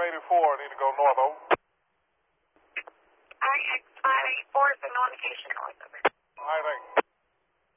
584, I need to go north, over. RX 584 is the notification, over.